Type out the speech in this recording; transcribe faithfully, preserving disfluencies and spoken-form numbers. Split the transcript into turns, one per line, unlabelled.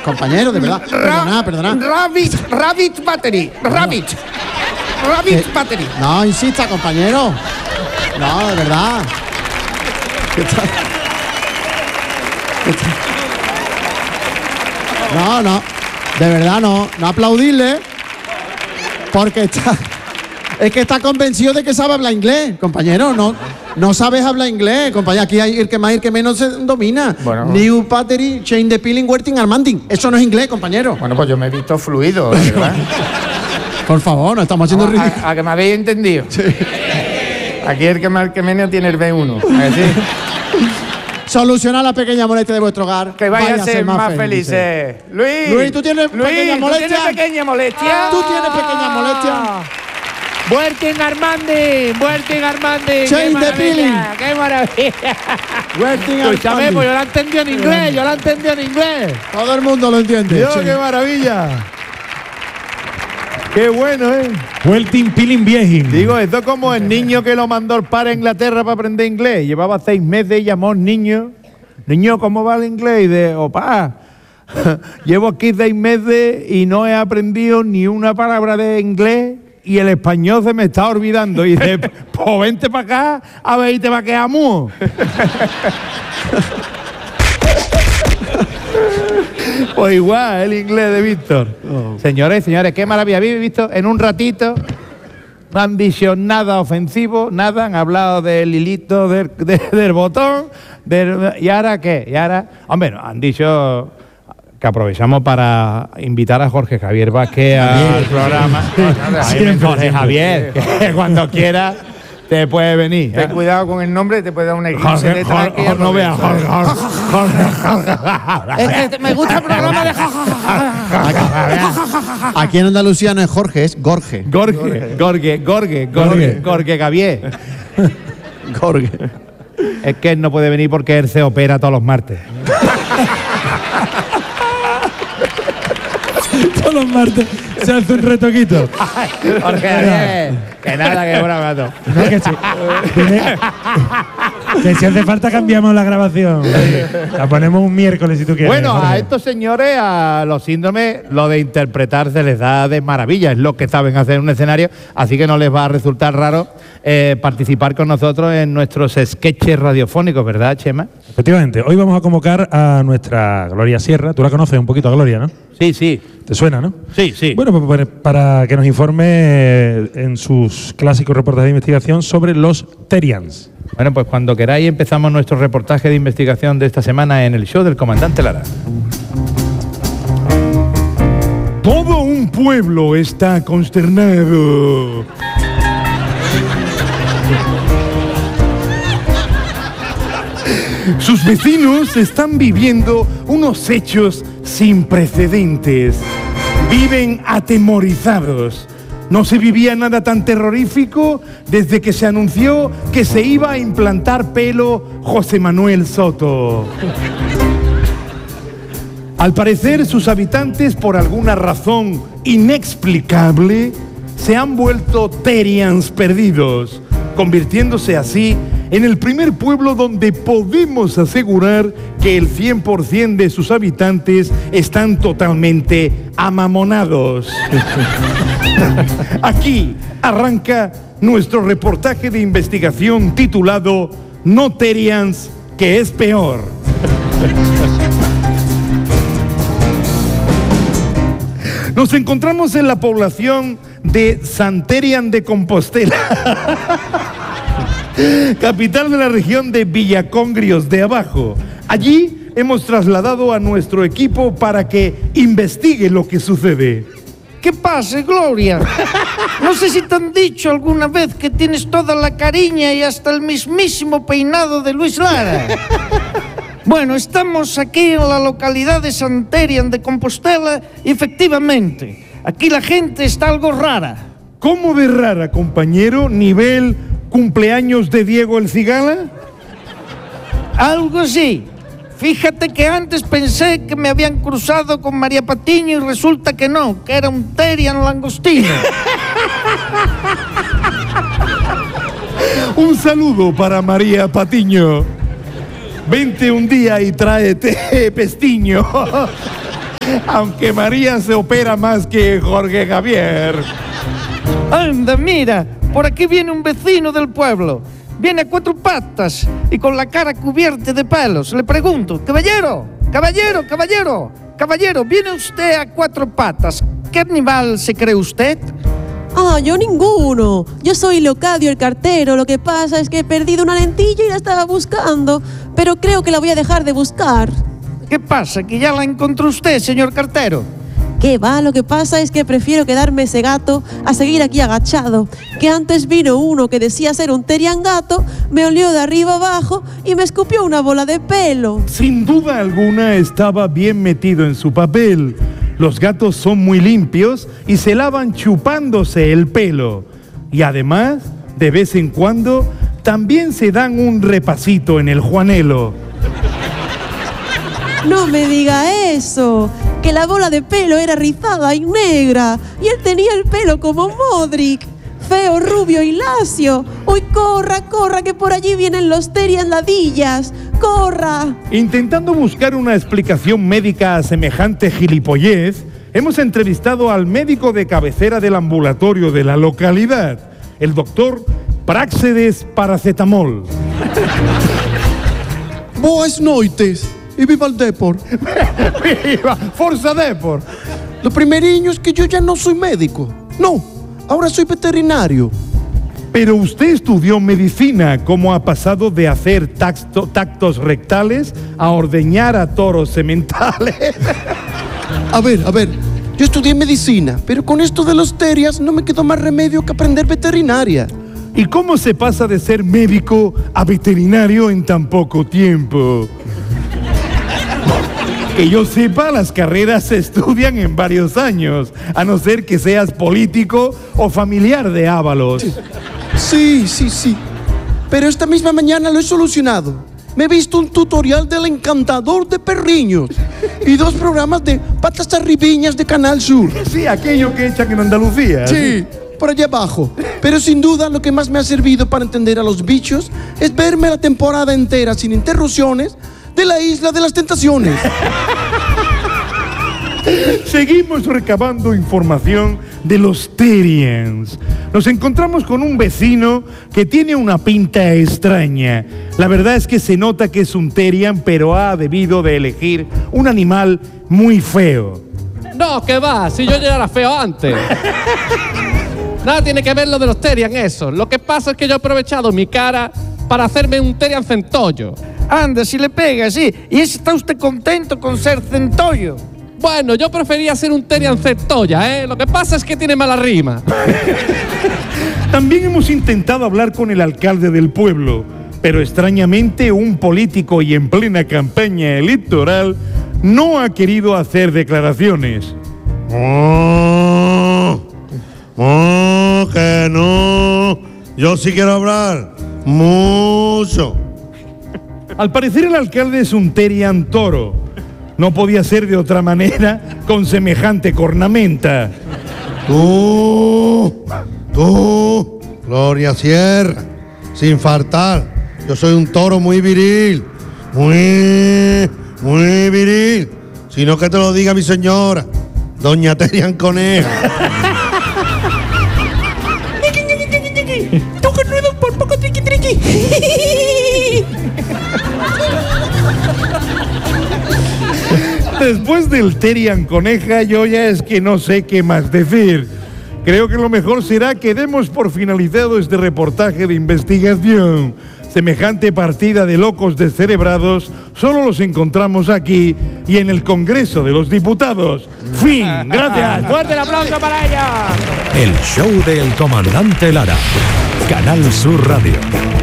compañero, de verdad. Perdona, perdona.
Rabbit, Rabbit Battery, Rabbit. Rabbit
Eh,
Battery.
No, insista, compañero. No, de verdad. ¿Qué tal? ¿Qué tal? No, no. De verdad, no. No aplaudirle. Porque está. Es que está convencido de que sabe hablar inglés, compañero. No, no sabes hablar inglés, compañero. Aquí hay el que más y el que menos se domina.
Bueno.
New battery, change the peeling, working, armanding. Eso no es inglés, compañero.
Bueno, pues yo me he visto fluido, ¿verdad?
Por favor, no estamos haciendo
Vamos,
ridículo.
a, a que me habéis entendido. Sí. Aquí el que más el que menos tiene el B uno. ¿A que sí?
Solucionar la pequeña molestia de vuestro hogar.
Que vaya a ser más felices. Luis.
Luis, ¿tú tienes
Luis,
pequeña
¿tú
molestia?
tienes pequeña molestia?
¿Tú tienes pequeña molestia?
Working Armandi, Working Armandi.
Change
¡Qué
the peeling.
maravilla! ¡Qué maravilla!
Working
Escúchame,
Armandi.
pues yo la entendí en inglés, yo la entendí en inglés.
Todo el mundo lo entiende.
Dios,
Sí.
qué maravilla. Qué bueno, ¿eh?
Welting Peeling Viejin.
Digo, esto es como el niño que lo mandó el padre a Inglaterra para aprender inglés. Llevaba seis meses y llamó al niño. Niño, ¿cómo va el inglés? Y de, opa, llevo aquí seis meses y no he aprendido ni una palabra de inglés y el español se me está olvidando. Y dice, pues vente para acá a ver y te va a quedar mudo. Pues igual, el inglés de Víctor.
Oh.
Señores, señores, qué maravilla. ¿Habéis visto? En un ratito no han dicho nada ofensivo, nada. Han hablado del hilito, del, de- del botón. Del, ¿Y ahora qué? Y ahora, hombre, no, han dicho que aprovechamos para invitar a Jorge Javier Vázquez al programa.
Siempre,
Jorge
siempre.
Javier, que cuando quiera te puede venir.
Ten cuidado con el nombre, te puede dar una eclipse
Jorge,
de
Jorge,
tranque.
Jorge, no veas, Jorge, Jorge, Jorge, Jorge, Jorge.
Es que me gusta el programa de
Aquí en Andalucía no es Jorge, es Gorge.
Gorge, Gorge, Gorge, Gorge, Gorge Javier.
Gorge.
Es que él no puede venir porque él se opera todos los martes.
Todos los martes se hace un retoquito.
Jorge Javier, que nada, que bravo gato.
No, que, si, tiene- que si hace falta cambiamos la grabación. La ponemos un miércoles si tú quieres.
Bueno, a
Jorge.
estos señores, a los síndromes, lo de interpretar se les da de maravilla, es lo que saben hacer en un escenario, así que no les va a resultar raro eh, participar con nosotros en nuestros sketches radiofónicos, ¿verdad, Chema?
Efectivamente, hoy vamos a convocar a nuestra Gloria Sierra. Tú la conoces un poquito a Gloria, ¿no?
Sí, sí,
¿Te suena, no?
sí, sí.
Bueno, pues para- para que nos informe eh, en sus clásicos reportajes de investigación sobre los Terians.
Bueno, pues cuando queráis empezamos nuestro reportaje de investigación de esta semana en el show del comandante Lara.
Todo un pueblo está consternado. Sus vecinos están viviendo unos hechos sin precedentes. Viven atemorizados. No se vivía nada tan terrorífico desde que se anunció que se iba a implantar pelo José Manuel Soto. Al parecer, sus habitantes, por alguna razón inexplicable, se han vuelto Terians perdidos, convirtiéndose así en el primer pueblo donde podemos asegurar que el cien por ciento de sus habitantes están totalmente amamonados. Aquí arranca nuestro reportaje de investigación titulado No Terians, que es peor. Nos encontramos en la población de Santerian de Compostela, capital de la región de Villacongrios de Abajo. Allí hemos trasladado a nuestro equipo para que investigue lo que sucede.
¿Qué pasa, Gloria? No sé si te han dicho alguna vez que tienes toda la cariña y hasta el mismísimo peinado de Luis Lara. Bueno, estamos aquí en la localidad de Santerian de Compostela y efectivamente, aquí la gente está algo rara.
¿Cómo de rara, compañero? ¿Nivel cumpleaños de Diego el Cigala?
Algo así. Fíjate que antes pensé que me habían cruzado con María Patiño y resulta que no, que era un Terian langostino.
Un saludo para María Patiño. Vente un día y tráete pestiño. Aunque María se opera más que Jorge Javier.
Anda, mira, por aquí viene un vecino del pueblo. Viene a cuatro patas y con la cara cubierta de pelos. Le pregunto, caballero, caballero, caballero, caballero, ¿viene usted a cuatro patas? ¿Qué animal se cree usted?
Ah, yo ninguno. Yo soy Leocadio el cartero. Lo que pasa es que he perdido una lentilla y la estaba buscando, pero creo que la voy a dejar de buscar.
¿Qué pasa? ¿Que ya la encontró usted, señor cartero?
¿Qué va? Lo que pasa es que prefiero quedarme ese gato a seguir aquí agachado. Que antes vino uno que decía ser un terian gato, me olió de arriba abajo y me escupió una bola de pelo.
Sin duda alguna estaba bien metido en su papel. Los gatos son muy limpios y se lavan chupándose el pelo. Y además, de vez en cuando, también se dan un repasito en el juanelo.
No me diga eso, que la bola de pelo era rizada y negra y él tenía el pelo como Modric, feo, rubio y lacio. Uy, corra, corra, que por allí vienen los terian ladillas, corra.
Intentando buscar una explicación médica a semejante gilipollez, hemos entrevistado al médico de cabecera del ambulatorio de la localidad, el doctor Práxedes Paracetamol.
Boas noites y viva el Depor.
¡Viva! ¡Forza Depor!
Lo primeriño es que yo ya no soy médico. No, ahora soy veterinario.
Pero usted estudió medicina. ¿Cómo ha pasado de hacer tacto, tactos rectales a ordeñar a toros sementales?
A ver, a ver, yo estudié medicina, pero con esto de los terias no me quedó más remedio que aprender veterinaria.
¿Y cómo se pasa de ser médico a veterinario en tan poco tiempo? Que yo sepa, las carreras se estudian en varios años, a no ser que seas político o familiar de Ábalos.
Sí, sí, sí. Pero esta misma mañana lo he solucionado. Me he visto un tutorial del encantador de perriños y dos programas de patas arribiñas de Canal Sur.
Sí, aquello que echan en Andalucía.
Sí, por allá abajo. Pero sin duda lo que más me ha servido para entender a los bichos es verme la temporada entera sin interrupciones de la Isla de las Tentaciones.
Seguimos recabando información de los terians. Nos encontramos con un vecino que tiene una pinta extraña. La verdad es que se nota que es un terian, pero ha debido de elegir un animal muy feo.
No, que va, si yo ya era feo antes. Nada tiene que ver lo de los terian eso. Lo que pasa es que yo he aprovechado mi cara para hacerme un terian centollo.
Anda, si le pega, sí. ¿Y está usted contento con ser centollo?
Bueno, yo prefería ser un terian centolla, ¿eh? Lo que pasa es que tiene mala rima.
También hemos intentado hablar con el alcalde del pueblo, pero extrañamente un político y en plena campaña electoral no ha querido hacer declaraciones.
Oh, oh, que no. Yo sí quiero hablar. Mucho.
Al parecer el alcalde es un terian toro. No podía ser de otra manera con semejante cornamenta.
Tú, tú, Gloria Sierra, sin faltar. Yo soy un toro muy viril, muy, muy viril. Sino que te lo diga mi señora, doña Terian Coneja.
¡Tú que nuevo por poco triqui triqui!
Después del terian Coneja, yo ya es que no sé qué más decir. Creo que lo mejor será que demos por finalizado este reportaje de investigación. Semejante partida de locos descerebrados solo los encontramos aquí y en el Congreso de los Diputados. Fin. Gracias.
¡Fuerte el aplauso para ella!
El show del comandante Lara. Canal Sur Radio.